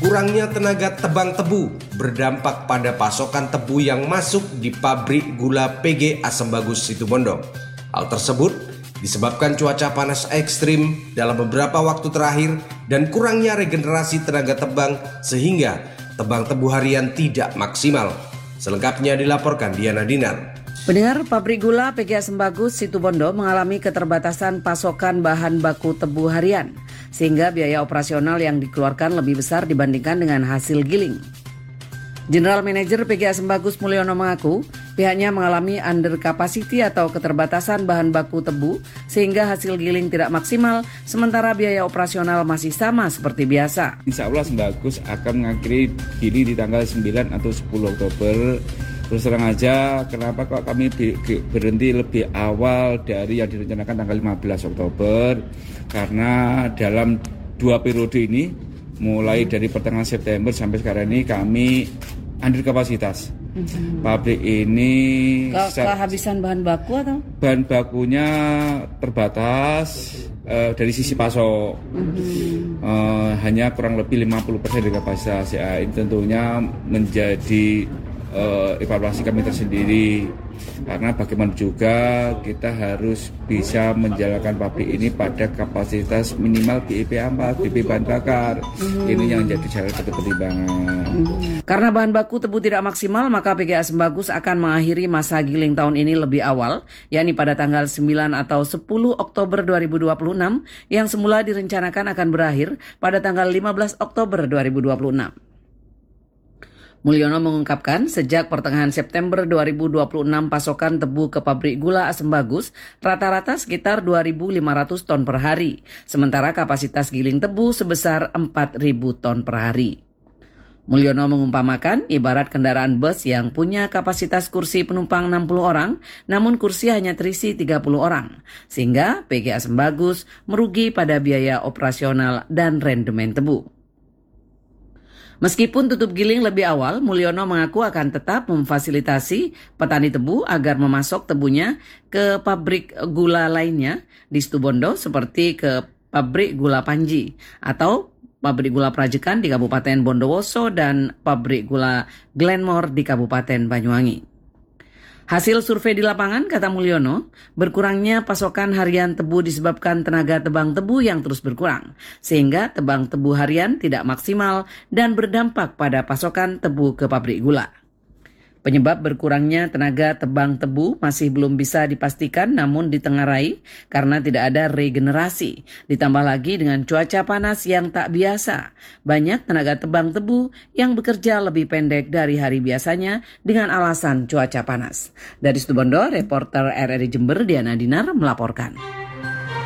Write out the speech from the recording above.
Kurangnya tenaga tebang tebu berdampak pada pasokan tebu yang masuk di pabrik gula PG Asam Bagus Situbondo. Hal tersebut disebabkan cuaca panas ekstrim dalam beberapa waktu terakhir dan kurangnya regenerasi tenaga tebang sehingga tebang tebu harian tidak maksimal. Selengkapnya dilaporkan Diana Dinar. Pendengar, pabrik gula PG Asam Bagus Situbondo mengalami keterbatasan pasokan bahan baku tebu harian, sehingga biaya operasional yang dikeluarkan lebih besar dibandingkan dengan hasil giling. General Manager PG Asam Bagus Mulyono mengaku, pihaknya mengalami under capacity atau keterbatasan bahan baku tebu, sehingga hasil giling tidak maksimal, sementara biaya operasional masih sama seperti biasa. Insya Allah Asam Bagus akan mengakhiri giling di tanggal 9 atau 10 Oktober. Terus terang aja, kenapa kok kami berhenti lebih awal dari yang direncanakan tanggal 15 Oktober? Karena dalam 2 periode ini, mulai dari pertengahan September sampai sekarang ini kami under kapasitas. Pabrik ini kehabisan bahan baku atau? Bahan bakunya terbatas dari sisi pasok. Hanya kurang lebih 50% dari kapasitas. Ya, ini tentunya menjadi evaluasi kami tersendiri, karena bagaimana juga kita harus bisa menjalankan pabrik ini pada kapasitas minimal BIP 4, BIP bahan bakar. Ini yang jadi jalan satu pertimbangan. Karena bahan baku tebu tidak maksimal, maka PG Asam Bagus akan mengakhiri masa giling tahun ini lebih awal, yakni pada tanggal 9 atau 10 Oktober 2026 yang semula direncanakan akan berakhir pada tanggal 15 Oktober 2026. Mulyono mengungkapkan sejak pertengahan September 2026 pasokan tebu ke pabrik gula Asam Bagus rata-rata sekitar 2.500 ton per hari, sementara kapasitas giling tebu sebesar 4.000 ton per hari. Mulyono mengumpamakan ibarat kendaraan bus yang punya kapasitas kursi penumpang 60 orang, namun kursi hanya terisi 30 orang, sehingga PG Asam Bagus merugi pada biaya operasional dan rendemen tebu. Meskipun tutup giling lebih awal, Mulyono mengaku akan tetap memfasilitasi petani tebu agar memasok tebunya ke pabrik gula lainnya di Situbondo seperti ke pabrik gula Panji atau pabrik gula Prajekan di Kabupaten Bondowoso dan pabrik gula Glenmore di Kabupaten Banyuwangi. Hasil survei di lapangan, kata Mulyono, berkurangnya pasokan harian tebu disebabkan tenaga tebang tebu yang terus berkurang, sehingga tebang tebu harian tidak maksimal dan berdampak pada pasokan tebu ke pabrik gula. Penyebab berkurangnya tenaga tebang tebu masih belum bisa dipastikan, namun ditengarai karena tidak ada regenerasi. Ditambah lagi dengan cuaca panas yang tak biasa. Banyak tenaga tebang tebu yang bekerja lebih pendek dari hari biasanya dengan alasan cuaca panas. Dari Situbondo, reporter RRI Jember Diana Dinar melaporkan.